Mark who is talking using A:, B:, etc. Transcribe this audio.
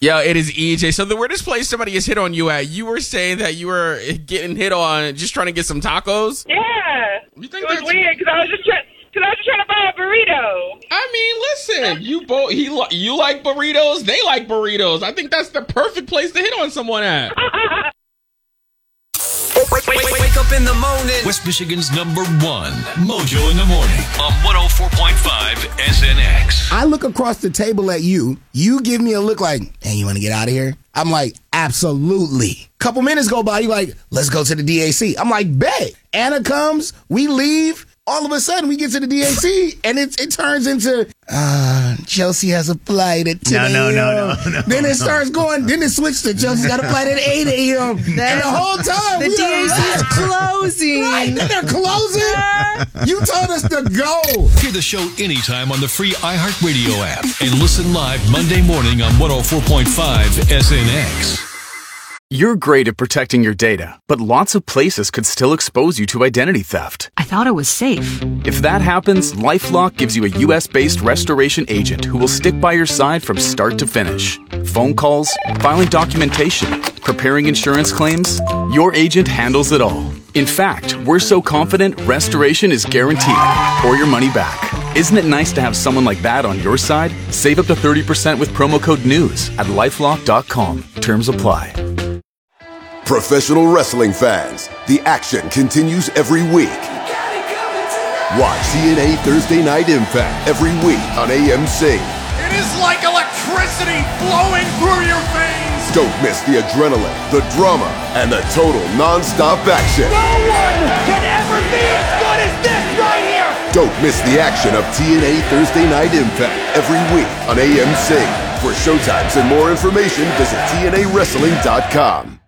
A: Yo, it is EJ. So the weirdest place somebody has hit on you at, you were saying that you were getting hit on just trying to get some tacos?
B: Yeah.
A: You think
B: it was weird because I was just trying to buy a burrito.
A: I mean, listen, you like burritos, they like burritos. I think that's the perfect place to hit on someone at.
C: Wake up in the morning.
D: West Michigan's #1, Mojo in the Morning on 104.5 SNX.
E: I look across the table at you. You give me a look like, hey, you want to get out of here? I'm like, absolutely. Couple minutes go by, you like, let's go to the DAC. I'm like, bet. Anna comes, we leave. All of a sudden, we get to the DAC, and it turns into, Chelsea has a flight at 10 a.m.
F: No.
E: Then it starts going, then it switches to Chelsea's got a flight at 8 a.m. And the whole time,
G: the DAC is closing.
E: Right, then they're closing. You told us to go.
D: Hear the show anytime on the free iHeartRadio app and listen live Monday morning on 104.5 SNX.
H: You're great at protecting your data, but lots of places could still expose you to identity theft.
G: I thought it was safe.
H: If that happens, LifeLock gives you a U.S.-based restoration agent who will stick by your side from start to finish. Phone calls, filing documentation, preparing insurance claims, your agent handles it all. In fact, we're so confident restoration is guaranteed or your money back. Isn't it nice to have someone like that on your side? Save up to 30% with promo code NEWS at LifeLock.com. Terms apply.
I: Professional wrestling fans, the action continues every week. Watch TNA Thursday Night Impact every week on AMC.
J: It is like electricity flowing through your veins.
I: Don't miss the adrenaline, the drama, and the total non-stop action.
J: No one can ever be as good as this right here.
I: Don't miss the action of TNA Thursday Night Impact every week on AMC. For showtimes and more information, visit TNAWrestling.com.